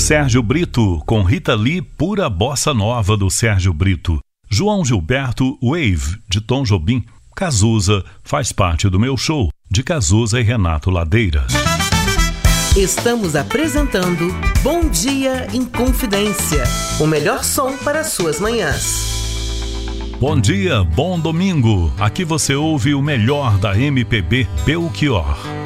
Sérgio Brito, com Rita Lee, pura bossa nova do Sérgio Brito. João Gilberto, Wave, de Tom Jobim. Cazuza, Faz Parte do Meu Show, de Cazuza e Renato Ladeira. Estamos apresentando Bom Dia em Confidência, o melhor som para suas manhãs. Bom dia, bom domingo. Aqui você ouve o melhor da MPB Belchior.